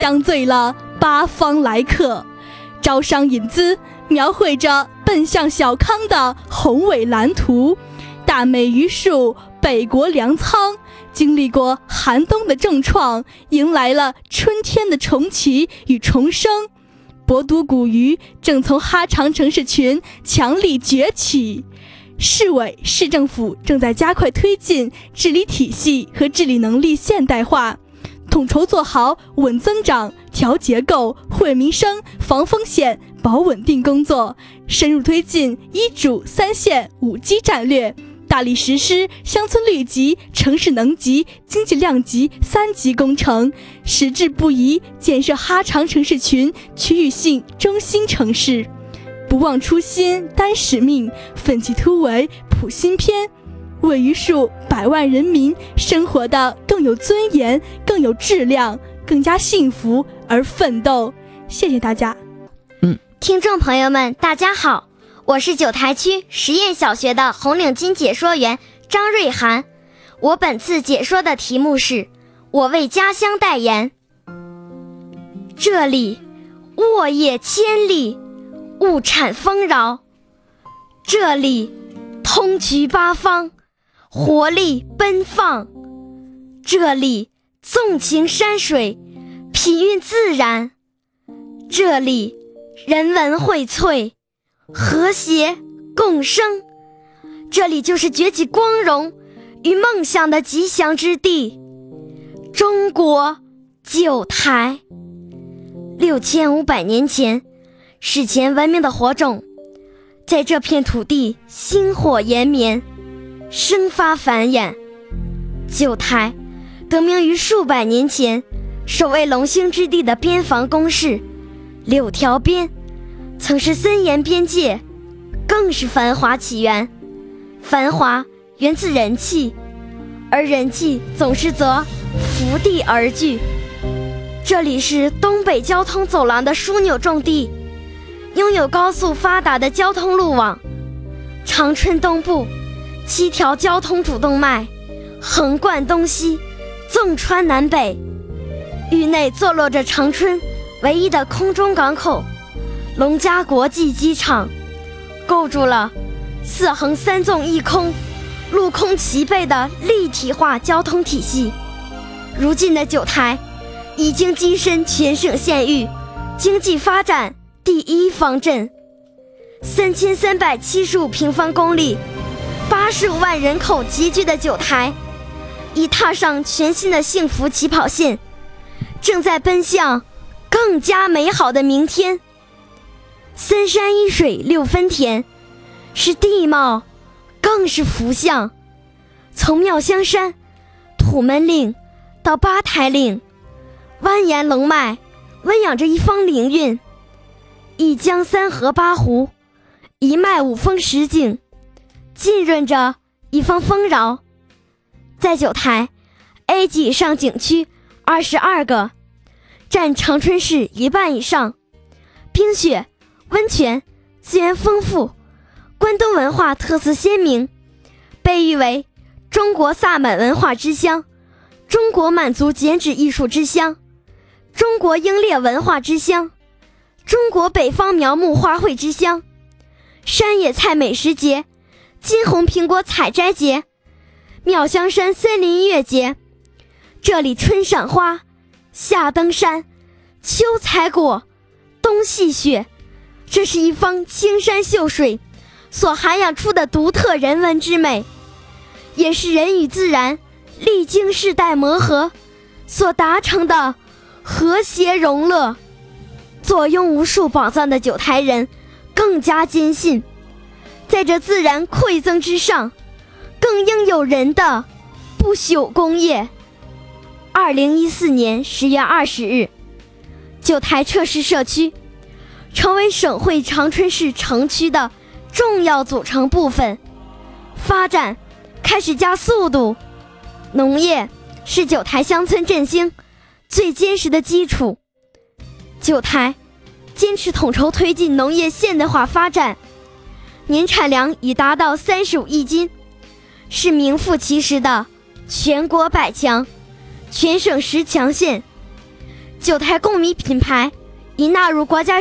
将醉了八方来客。招商引资，描绘着奔向小康的宏伟蓝图。大美榆树，北国粮仓，经历过寒冬的重创，迎来了春天的重启与重生。博都古鱼正从哈长城市群强力崛起。市委市政府正在加快推进治理体系和治理能力现代化，统筹做好稳增长、调结构、惠民生、防风险、保稳定工作，深入推进一主三线五基战略，大力实施乡村绿级、城市能级、经济量级3级工程，矢志不移建设哈长城市群区域性中心城市。不忘初心，担使命，奋起突围，谱新篇，为榆树100万人民生活的更有尊严、更有质量、更加幸福而奋斗。谢谢大家。 听众朋友们，大家好，我是九台区实验小学的红领巾解说员张瑞涵。我本次解说的题目是我为家乡代言。这里沃野千里，物产丰饶，这里通衢八方，活力奔放，这里纵情山水，品韵自然，这里人文荟萃，和谐共生，这里就是崛起光荣与梦想的吉祥之地。中国九台。6500年前，史前文明的火种在这片土地星火延绵，生发繁衍。九台得名于数百年前守卫龙兴之地的边防工事6条边，曾是森严边界，更是繁华起源。繁华源自人气，而人气总是则伏地而聚。这里是东北交通走廊的枢纽重地，拥有高速发达的交通路网。长春东部7条交通主动脉横贯东西，纵穿南北。域内坐落着长春唯一的空中港口龙嘉国际机场，构筑了4横3纵1空、陆空齐备的立体化交通体系。如今的九台已经跻身全省县域经济发展第1方阵，3375平方公里、85万人口集聚的九台，已踏上全新的幸福起跑线，正在奔向更加美好的明天。3山1水6分田，是地貌，更是福相。从妙香山、土门岭到八台岭，蜿蜒龙脉温养着一方灵韵，一江3河8湖，一脉5峰10景，浸润着一方丰饶。在九台 A 级以上景区22个，占长春市1半以上，冰雪、温泉资源丰富，关东文化特色鲜明，被誉为中国萨满文化之乡、中国满族剪纸艺术之乡、中国英烈文化之乡、中国北方苗木花卉之乡、山野菜美食节、金红苹果采摘节、妙香山森林音乐节。这里春赏花，夏登山，秋采果，冬戏雪，这是一方青山秀水所涵养出的独特人文之美，也是人与自然历经世代磨合所达成的和谐融乐。坐拥无数宝藏的九台人更加坚信，在这自然馈赠之上，更应有人的不朽功业。2014年10月20日，九台撤市社区成为省会长春市城区的重要组成部分，发展开始加速度。农业是九台乡村振兴最坚实的基础。九台坚持统筹推进农业现代化发展，年产量已达到35亿斤，是名副其实的全国100强、全省10强县。 酒台贡米品牌已纳入国家